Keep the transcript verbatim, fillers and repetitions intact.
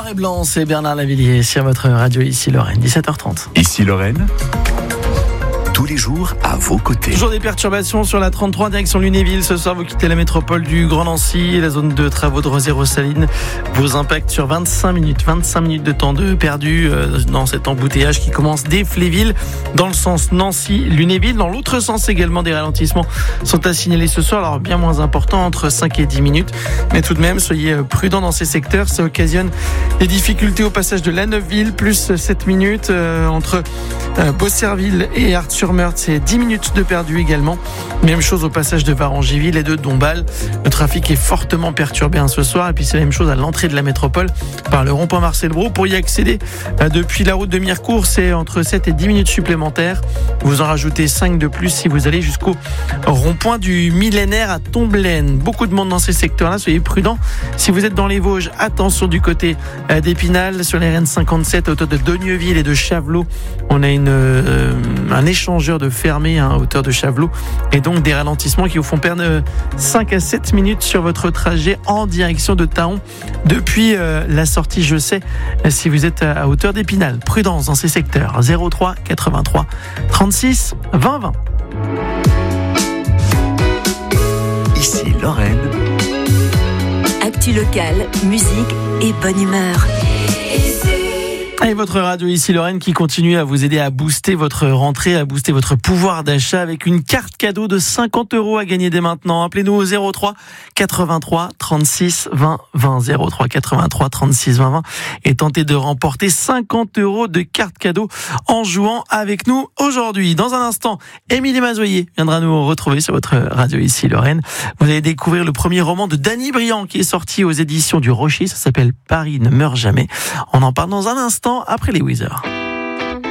et blanc, c'est Bernard Lavilliers sur votre radio Ici Lorraine, dix-sept heures trente. Ici Lorraine, tous les jours à vos côtés. Toujours des perturbations sur la trente-trois direction Lunéville. Ce soir, vous quittez la métropole du Grand Nancy. La zone de travaux de Rosé-Rossaline vous impacte sur vingt-cinq minutes. vingt-cinq minutes de temps de perdu dans cet embouteillage qui commence dès Fléville dans le sens Nancy-Lunéville. Dans l'autre sens également, des ralentissements sont à signaler ce soir. Alors bien moins important, entre cinq et dix minutes. Mais tout de même, soyez prudents dans ces secteurs. Ça occasionne des difficultés au passage de La Neuveville, plus sept minutes euh, entre euh, Beaucerville et Arthur. Meurthe, c'est dix minutes de perdu également. Même chose au passage de Varangéville et de Dombasle. Le trafic est fortement perturbé hein, ce soir. Et puis c'est la même chose à l'entrée de la métropole par le rond-point Marcel Brault. Pour y accéder euh, depuis la route de Mirecourt, c'est entre sept et dix minutes supplémentaires. Vous en rajoutez cinq de plus si vous allez jusqu'au rond-point du Millénaire à Tomblaine. Beaucoup de monde dans ces secteurs-là. Soyez prudents. Si vous êtes dans les Vosges, attention du côté euh, d'Épinal. Sur les R N cinquante-sept, à hauteur de Dogneuville et de Chavelot, on a une, euh, un échange de fermé hein, à hauteur de Chavelot et donc des ralentissements qui vous font perdre cinq à sept minutes sur votre trajet en direction de Thaon depuis euh, la sortie je sais si vous êtes à hauteur d'Épinal. Prudence dans ces secteurs. Zéro trois quatre-vingt-trois trente-six vingt vingt. Ici Lorraine. Actu locale, musique et bonne humeur. Et votre radio Ici Lorraine qui continue à vous aider à booster votre rentrée, à booster votre pouvoir d'achat avec une carte cadeau de cinquante euros à gagner dès maintenant. Appelez-nous au zéro trois quatre-vingt-trois trente-six vingt vingt. zéro trois quatre-vingt-trois trente-six vingt vingt et tentez de remporter cinquante euros de carte cadeau en jouant avec nous aujourd'hui. Dans un instant, Émilie Mazoyer viendra nous retrouver sur votre radio Ici Lorraine. Vous allez découvrir le premier roman de Danny Briand qui est sorti aux éditions du Rocher. Ça s'appelle Paris ne meurt jamais. On en parle dans un instant après les Weezer.